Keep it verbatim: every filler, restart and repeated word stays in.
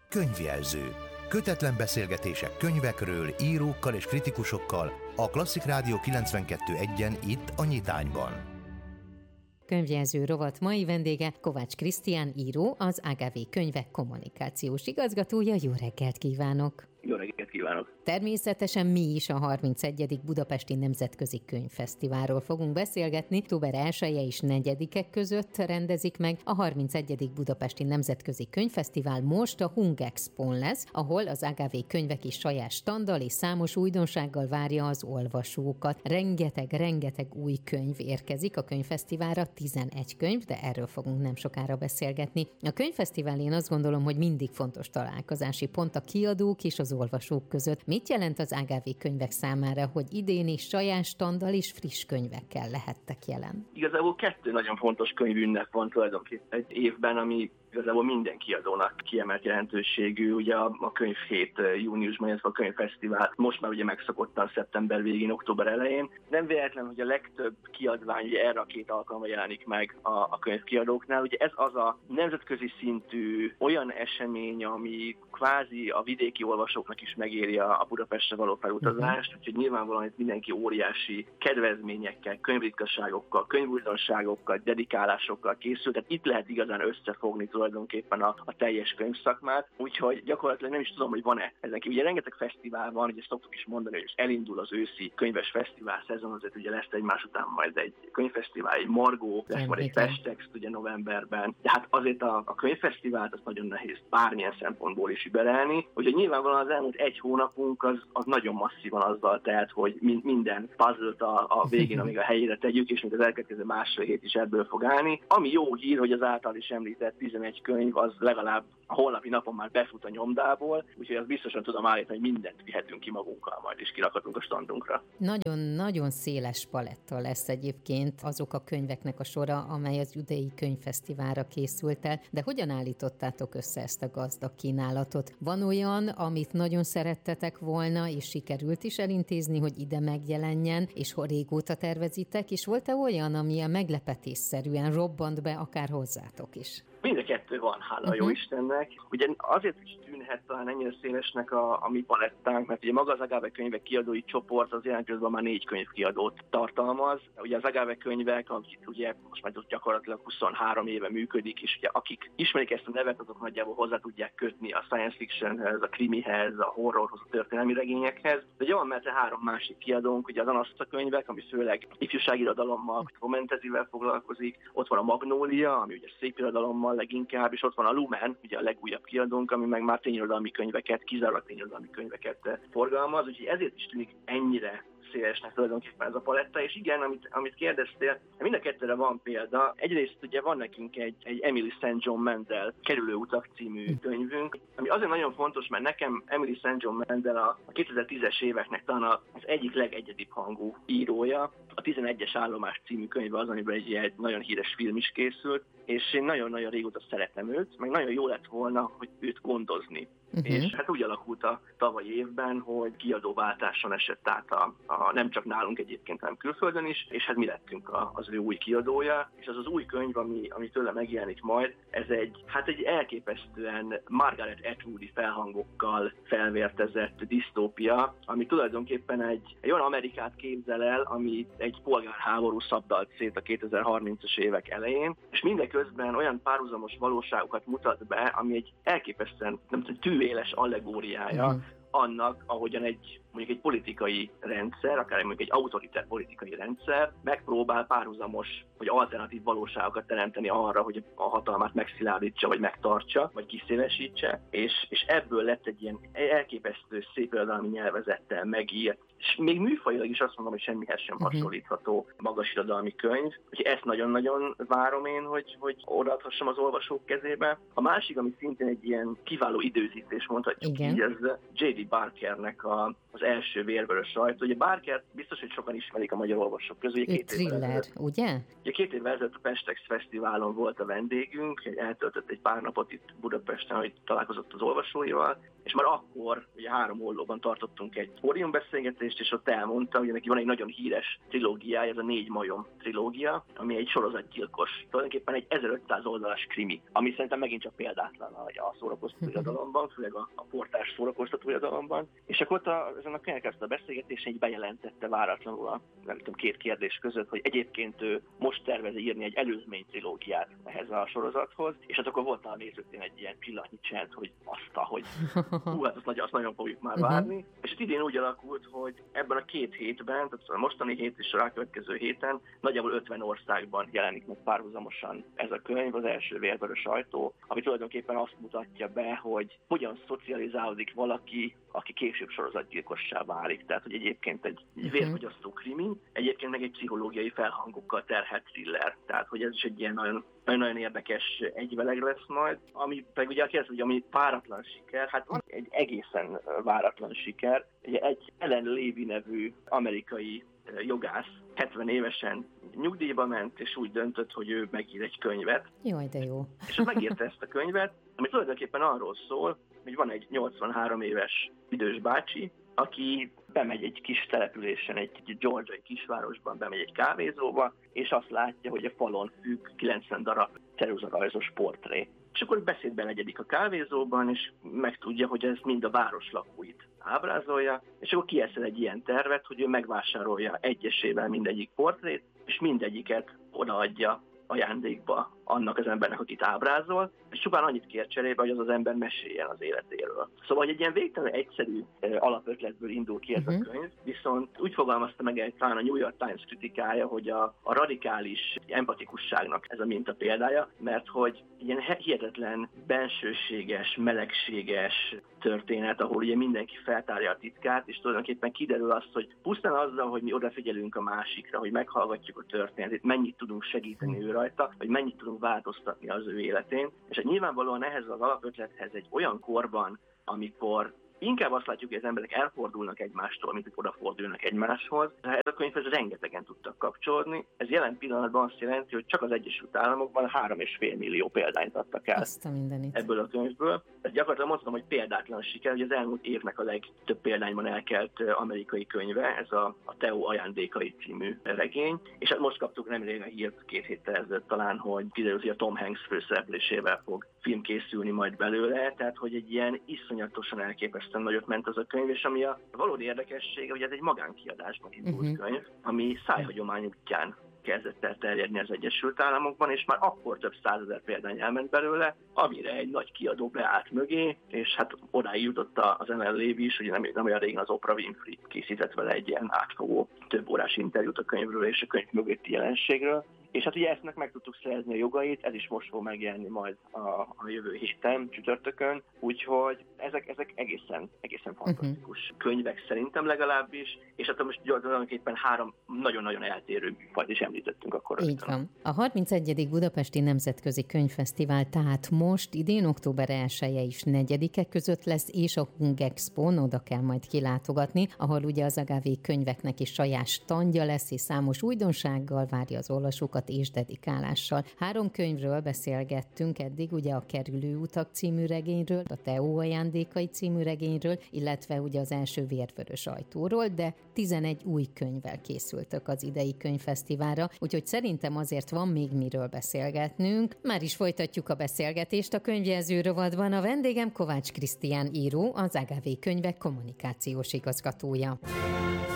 Könyvjelző. Kötetlen beszélgetések könyvekről, írókkal és kritikusokkal a Klasszik Rádió kilencvenkettő egyen itt a Nyitányban. Könyvjelző rovat mai vendége Kovács Krisztián író, az á gá vé Könyvek kommunikációs igazgatója. Jó reggelt kívánok! Jó reggelt kívánok! Természetesen mi is a harmincegyedik Budapesti Nemzetközi Könyvfesztiválról fogunk beszélgetni. Október elseje és negyedike között rendezik meg a harmincegyedik Budapesti Nemzetközi Könyvfesztivál. Most a Hungexpón lesz, ahol az á gá vé Könyvek is saját standal és számos újdonsággal várja az olvasókat. Rengeteg-rengeteg új könyv érkezik a könyvfesztiválra, tizenegy könyv, de erről fogunk nem sokára beszélgetni. A könyvfesztivál, én azt gondolom, hogy mindig fontos találkozási pont a kiadók és az olvasók között. Mit jelent az á gá vé Könyvek számára, hogy idén is saját standal és friss könyvekkel lehettek jelen? Igazából kettő nagyon fontos könyvünnep van tulajdonképpen egy évben, ami igazából minden kiadónak kiemelt jelentőségű. Ugye a, a könyvhét júniusban, illetve a könyvfesztivál most már ugye megszokottan szeptember végén, október elején. Nem véletlen, hogy a legtöbb kiadvány ugye erre a két alkalommal jelenik meg a, a könyvkiadóknál. Ugye ez az a nemzetközi szintű olyan esemény, ami kvázi a vidéki olvasóknak is megéri a, a Budapestre való felutazást, úgyhogy nyilvánvalóan itt mindenki óriási kedvezményekkel, könyvritkaságokkal, könyvújdonságokkal, dedikálásokkal készül, tehát itt lehet igazán összefogni tulajdonképpen a, a teljes könyvszakmát, úgyhogy gyakorlatilag nem is tudom, hogy van-e ezen kívül. Ugye rengeteg fesztivál van, ugye szoktuk is mondani, hogy elindul az őszi könyves fesztivál szezon, azért ugye lesz egymás után majd egy könyvfesztivál, egy Margó, lesz majd egy Festex ugye novemberben, de hát azért a, a könyvfesztivált az nagyon nehéz bármilyen szempontból is überelni, úgyhogy nyilvánvalóan az elmúlt egy hónapunk az, az nagyon masszívan azzal telt, hogy min, minden puzzle-t a, a végén, amíg a helyére tegyük, és még az elkövetkező másfél hét is ebből fog állni. Ami jó hír, hogy az által is említett tizenegy könyv az legalább a holnapi napon már befut a nyomdából, úgyhogy azt biztosan tudom állítani, hogy mindent vihetünk ki magunkkal majd, és kirakhatunk a standunkra. Nagyon-nagyon széles paletta lesz egyébként azok a könyveknek a sora, amely az idei könyvfesztiválra készült el, de hogyan állítottátok össze ezt a gazdag kínálatot? Van olyan, amit nagyon szerettetek volna, és sikerült is elintézni, hogy ide megjelenjen, és régóta tervezitek, és volt-e olyan, ami ilyen meglepetésszerűen robbant be akár hozzátok is? Mind a kettő van, hála uh-huh. jó Istennek. Ugye azért is tűnhet talán ennyire szélesnek a, a mi palettánk, mert ugye maga az á gá vé Könyvek kiadói csoport az jelen közben már négy könyvkiadót tartalmaz. Ugye az á gá vé Könyvek, akik ugye most már gyakorlatilag huszonhárom éve működik, és ugye akik ismerik ezt a nevet, azok nagyjából hozzá tudják kötni a science fictionhez, a krimihez, a horrorhoz, a történelmi regényekhez. De ugye van mellette három másik kiadónk, ugye az Anaszta Könyvek, ami főleg ifjúságirodalommal, romantizivel foglalkozik. Ott van a Magnólia, ami ugye szépirodalommal leginkább, és ott van a Lumen, ugye a legújabb kiadónk, ami meg már tényirodalmi könyveket, kizárólag tényirodalmi könyveket forgalmaz, úgyhogy ezért is tűnik ennyire szélesnek tulajdonképpen ez a paletta, és igen, amit, amit kérdeztél, mind a kettőre van példa. Egyrészt ugye van nekünk egy, egy Emily Saint John Mandel Kerülőutak című könyvünk, ami azért nagyon fontos, mert nekem Emily Saint John Mandel a, a kétezer-tízes éveknek talán az egyik legegyedibb hangú írója. A tizenegyes állomás című könyve az, amiben egy, egy nagyon híres film is készült, és én nagyon-nagyon régóta szeretem őt, meg nagyon jó lett volna, hogy őt gondozni. Uh-huh. És hát úgy alakult a tavalyi évben, hogy kiadóváltáson esett át a, a, nem csak nálunk egyébként, hanem külföldön is, és hát mi lettünk a, az ő új kiadója, és az az új könyv, ami, ami tőle megjelenik majd, ez egy, hát egy elképesztően Margaret Atwoodi felhangokkal felvértezett disztópia, ami tulajdonképpen egy, egy olyan Amerikát képzel el, ami egy polgárháború szabdalt szét a kétezer-harmincas évek elején, és mindeközben olyan párhuzamos valóságokat mutat be, ami egy elképesztően, nem tudom, tűéles allegóriája uh-huh. annak, ahogyan egy mondjuk egy politikai rendszer, akár mondjuk egy autoritár politikai rendszer megpróbál párhuzamos vagy alternatív valóságokat teremteni arra, hogy a hatalmát megszilárdítsa, vagy megtartsa, vagy kiszélesítse, és, és ebből lett egy ilyen elképesztő szépirodalmi nyelvezettel megírt, és még műfajilag is azt mondom, hogy semmihez sem uh-huh. hasonlítható magasirodalmi könyv. Úgyhogy ezt nagyon-nagyon várom én, hogy, hogy odaadhassam az olvasók kezébe. A másik, ami szintén egy ilyen kiváló időzítés, mondhatjuk így, ez jé dé Barkernek a, az első Vérvörös rajta. Ugye Barkert biztos, hogy sokan ismerik a magyar olvasók közül. Ő thriller, ugye? Ugye két évvel ezelőtt a Pestex Fesztiválon volt a vendégünk, eltöltött egy pár napot itt Budapesten, hogy találkozott az olvasóival, és már akkor ugye három oldalban tartottunk egy pódiumbeszélgetést, beszélgetést, és ott elmondta, hogy neki van egy nagyon híres trilógiája, ez a Négy majom trilógia, ami egy sorozatgyilkos, tulajdonképpen egy ezerötszáz oldalas krimi, ami szerintem megint csak példátlan a szórakoztató irodalomban, főleg a, a portás szórakoztató irodalomban. És akkor ott a, ezen a könyvnek ezt a beszélgetésen így bejelentette váratlanul a nem tudom, két kérdés között, hogy egyébként ő most tervezi írni egy előzmény trilógiát ehhez a sorozathoz, és hát akkor volt a nézőknél egy ilyen pillanatnyi csend, hogy azt, hogy hú, hát azt nagyon, azt nagyon fogjuk már várni. Uh-huh. És itt idén úgy alakult, hogy ebben a két hétben, tehát a mostani hét és a rákövetkező héten nagyjából ötven országban jelenik meg párhuzamosan ez a könyv, az első Vérvörös ajtó, ami tulajdonképpen azt mutatja be, hogy hogyan szocializálódik valaki, aki később sorozatgyilkossá válik. Tehát, hogy egyébként egy uh-huh. vérfogyasztó krimi, egyébként meg egy pszichológiai felhangokkal terhelt thriller. Tehát, hogy ez is egy ilyen nagyon nagyon érdekes egyveleg lesz majd, ami pedig ugye kérdez, hogy ami váratlan siker, hát van egy egészen váratlan siker. Ugye egy Ellen Levy nevű amerikai jogász hetven évesen nyugdíjba ment, és úgy döntött, hogy ő megír egy könyvet. Jaj, de jó. És ő megírta ezt a könyvet, ami tulajdonképpen arról szól, hogy van egy nyolcvanhárom éves idős bácsi, aki bemegy egy kis településen, egy georgiai kisvárosban, bemegy egy kávézóba, és azt látja, hogy a falon függ kilencven darab ceruzarajzos portré. És akkor beszédben egyedik a kávézóban, és megtudja, hogy ez mind a város lakóit ábrázolja, és akkor kieszel egy ilyen tervet, hogy ő megvásárolja egyesével mindegyik portrét, és mindegyiket odaadja ajándékba annak az embernek, akit ábrázol, és csupán annyit kér cserébe, hogy az az ember meséljen az életéről. Szóval egy ilyen végtelen egyszerű alapötletből indul ki ez uh-huh. a könyv, viszont úgy fogalmazta meg egy, talán a New York Times kritikája, hogy a, a radikális empatikusságnak ez a minta példája, mert hogy ilyen hihetetlen bensőséges, melegséges történet, ahol ugye mindenki feltárja a titkát, és tulajdonképpen kiderül azt, hogy pusztán azzal, hogy mi odafigyelünk a másikra, hogy meghallgatjuk a történetét, mennyit tudunk segíteni ő rajta, vagy mennyit tudunk változtatni az ő életén. És hát nyilvánvalóan ehhez az alapötlethez egy olyan korban, amikor inkább azt látjuk, hogy az emberek elfordulnak egymástól, mint hogy odafordulnak egymáshoz. De ez a könyvhez rengetegen tudtak kapcsolódni. Ez jelen pillanatban azt jelenti, hogy csak az Egyesült Államokban három és fél millió példányt adtak el ebből a könyvből. Ez gyakorlatilag mondtam, hogy példátlan siker, hogy az elmúlt évnek a legtöbb példányban elkelt amerikai könyve, ez a, a Theo ajándékai című regény. És hát most kaptuk nemrég a hírt két héttel ezelőtt talán, hogy kiderült, hogy a Tom Hanks főszereplésével fog film készülni majd belőle, tehát hogy egy ilyen iszonyatosan elképesztően nagyot ment az a könyv, és ami a valódi érdekessége, hogy ez egy magánkiadásban indult uh-huh. könyv, ami szájhagyomány útján kezdett el terjedni az Egyesült Államokban, és már akkor több százezer példány elment belőle, amire egy nagy kiadó beállt mögé, és hát odáig jutott az Ellen Levy is, hogy nem, nem olyan régen az Oprah Winfrey készített vele egy ilyen átfogó, több órás interjút a könyvről és a könyv mögötti jelenségről. És hát ugye ezt meg tudtuk szerezni a jogait, ez is most fog megjelenni majd a, a jövő héten, csütörtökön, úgyhogy ezek, ezek egészen, egészen fantasztikus uh-huh. könyvek szerintem legalábbis, és hát most tulajdonképpen három nagyon-nagyon eltérő műfajt is említettünk akkor. Így van. A harmincegyedik Budapesti Nemzetközi Könyvfesztivál tehát most idén október elseje és negyedike között lesz, és a Hungexpón oda kell majd kilátogatni, ahol ugye az Agave könyveknek is saját standja lesz, és számos újdonsággal várja az olvasókat és dedikálással. Három könyvről beszélgettünk eddig, ugye a Kerülőutak című regényről, a Theo ajándékai című regényről, illetve ugye az első Vérvörös ajtóról, de tizenegy új könyvvel készültök az idei könyvfesztiválra, úgyhogy szerintem azért van még miről beszélgetnünk. Már is folytatjuk a beszélgetést a könyvjelző rovatban. A vendégem Kovács Krisztián író, az Agave könyvek kommunikációs igazgatója.